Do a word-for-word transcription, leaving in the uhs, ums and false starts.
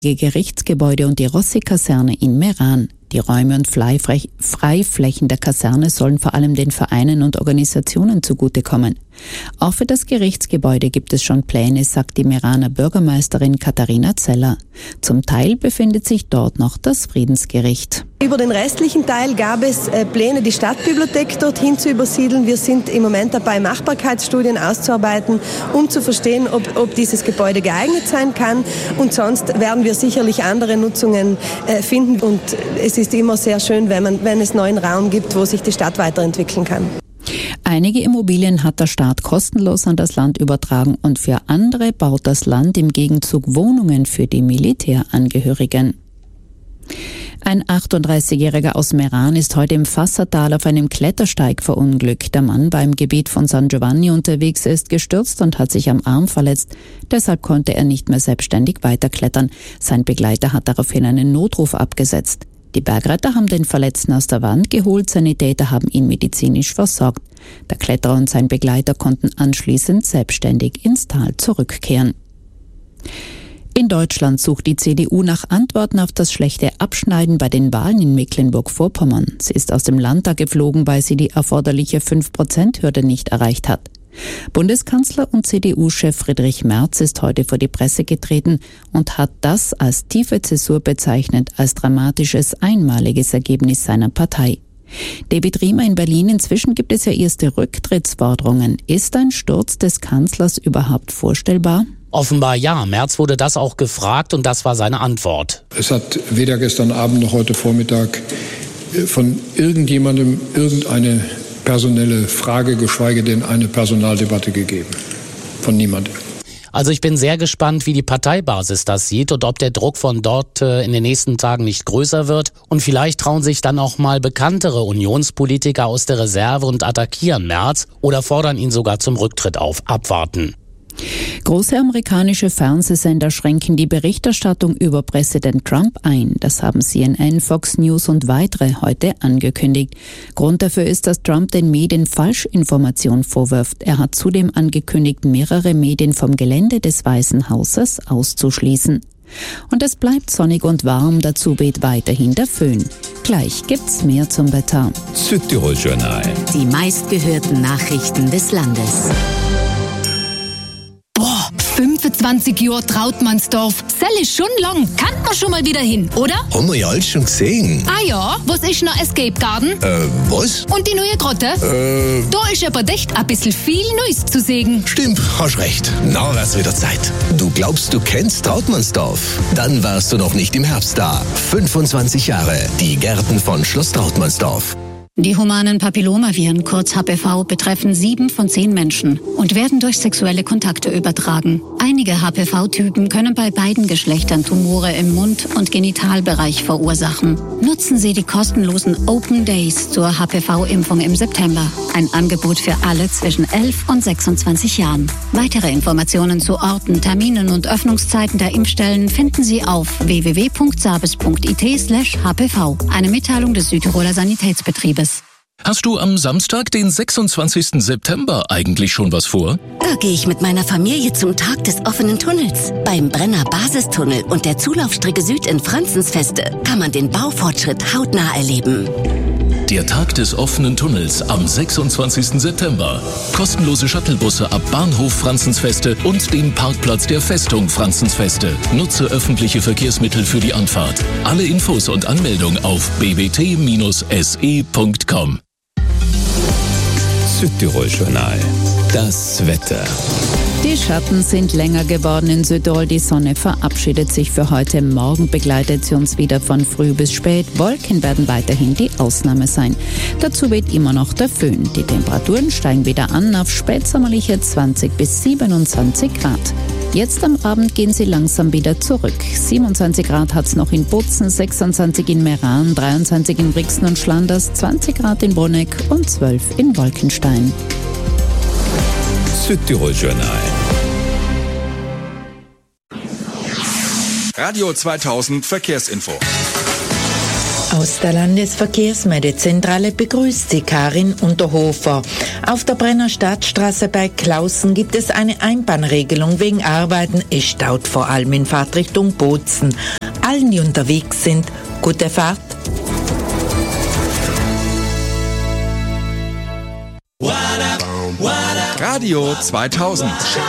Gerichtsgebäude und die Rossi-Kaserne in Meran. Die Räume und Freiflächen der Kaserne sollen vor allem den Vereinen und Organisationen zugutekommen. Auch für das Gerichtsgebäude gibt es schon Pläne, sagt die Meraner Bürgermeisterin Katharina Zeller. Zum Teil befindet sich dort noch das Friedensgericht. Über den restlichen Teil gab es äh, Pläne, die Stadtbibliothek dorthin zu übersiedeln. Wir sind im Moment dabei, Machbarkeitsstudien auszuarbeiten, um zu verstehen, ob, ob dieses Gebäude geeignet sein kann. Und sonst werden wir sicherlich andere Nutzungen äh, finden. Und es ist immer sehr schön, wenn, man, wenn es neuen Raum gibt, wo sich die Stadt weiterentwickeln kann. Einige Immobilien hat der Staat kostenlos an das Land übertragen und für andere baut das Land im Gegenzug Wohnungen für die Militärangehörigen. Ein achtunddreißigjähriger aus Meran ist heute im Fassertal auf einem Klettersteig verunglückt. Der Mann war im Gebiet von San Giovanni unterwegs, ist gestürzt und hat sich am Arm verletzt. Deshalb konnte er nicht mehr selbstständig weiterklettern. Sein Begleiter hat daraufhin einen Notruf abgesetzt. Die Bergretter haben den Verletzten aus der Wand geholt, Sanitäter haben ihn medizinisch versorgt. Der Kletterer und sein Begleiter konnten anschließend selbstständig ins Tal zurückkehren. In Deutschland sucht die C D U nach Antworten auf das schlechte Abschneiden bei den Wahlen in Mecklenburg-Vorpommern. Sie ist aus dem Landtag geflogen, weil sie die erforderliche fünf Prozent Hürde nicht erreicht hat. Bundeskanzler und C D U-Chef Friedrich Merz ist heute vor die Presse getreten und hat das als tiefe Zäsur bezeichnet, als dramatisches, einmaliges Ergebnis seiner Partei. David Riemer in Berlin, inzwischen gibt es ja erste Rücktrittsforderungen. Ist ein Sturz des Kanzlers überhaupt vorstellbar? Offenbar ja. Merz wurde das auch gefragt und das war seine Antwort. Es hat weder gestern Abend noch heute Vormittag von irgendjemandem irgendeine personelle Frage, geschweige denn eine Personaldebatte gegeben. Von niemandem. Also ich bin sehr gespannt, wie die Parteibasis das sieht und ob der Druck von dort äh, in den nächsten Tagen nicht größer wird. Und vielleicht trauen sich dann auch mal bekanntere Unionspolitiker aus der Reserve und attackieren Merz oder fordern ihn sogar zum Rücktritt auf. Abwarten. Große amerikanische Fernsehsender schränken die Berichterstattung über Präsident Trump ein. Das haben C N N, Fox News und weitere heute angekündigt. Grund dafür ist, dass Trump den Medien Falschinformation vorwirft. Er hat zudem angekündigt, mehrere Medien vom Gelände des Weißen Hauses auszuschließen. Und es bleibt sonnig und warm, dazu weht weiterhin der Föhn. Gleich gibt's mehr zum Wetter. Südtirol Journal. Die meistgehörten Nachrichten des Landes. fünfundzwanzig Jahre Trautmannsdorf. Sell ist schon lang. Kann man schon mal wieder hin, oder? Haben wir ja alles schon gesehen. Ah ja, was ist noch Escape Garden? Äh, was? Und die neue Grotte? Äh. Da ist aber echt ein bisschen viel Neues zu sehen. Stimmt, hast recht. Na, wär's wieder Zeit. Du glaubst, du kennst Trautmannsdorf? Dann warst du noch nicht im Herbst da. fünfundzwanzig Jahre. Die Gärten von Schloss Trautmannsdorf. Die humanen Papillomaviren, kurz H P V, betreffen sieben von zehn Menschen und werden durch sexuelle Kontakte übertragen. Einige H P V-Typen können bei beiden Geschlechtern Tumore im Mund- und Genitalbereich verursachen. Nutzen Sie die kostenlosen Open Days zur H P V-Impfung im September. Ein Angebot für alle zwischen elf und sechsundzwanzig Jahren. Weitere Informationen zu Orten, Terminen und Öffnungszeiten der Impfstellen finden Sie auf w w w punkt sabes punkt i t slash h p v. Eine Mitteilung des Südtiroler Sanitätsbetriebes. Hast du am Samstag, den sechsundzwanzigsten September, eigentlich schon was vor? Da gehe ich mit meiner Familie zum Tag des offenen Tunnels. Beim Brenner Basistunnel und der Zulaufstrecke Süd in Franzensfeste kann man den Baufortschritt hautnah erleben. Der Tag des offenen Tunnels am sechsundzwanzigsten September. Kostenlose Shuttlebusse ab Bahnhof Franzensfeste und den Parkplatz der Festung Franzensfeste. Nutze öffentliche Verkehrsmittel für die Anfahrt. Alle Infos und Anmeldung auf b b t Bindestrich s e punkt com. Südtirol Journal. Das Wetter. Die Schatten sind länger geworden in Südtirol. Die Sonne verabschiedet sich für heute. Morgen begleitet sie uns wieder von früh bis spät. Wolken werden weiterhin die Ausnahme sein. Dazu weht immer noch der Föhn. Die Temperaturen steigen wieder an auf spätsommerliche zwanzig bis siebenundzwanzig Grad. Jetzt am Abend gehen sie langsam wieder zurück. siebenundzwanzig Grad hat es noch in Bozen, sechsundzwanzig in Meran, dreiundzwanzig in Brixen und Schlanders, zwanzig Grad in Bruneck und zwölf in Wolkenstein. Südtirol Journal. Radio zweitausend Verkehrsinfo. Aus der Landesverkehrsmeldezentrale begrüßt sie Karin Unterhofer. Auf der Brenner Stadtstraße bei Klausen gibt es eine Einbahnregelung wegen Arbeiten. Es staut vor allem in Fahrtrichtung Bozen. Allen, die unterwegs sind, gute Fahrt. Radio zweitausend.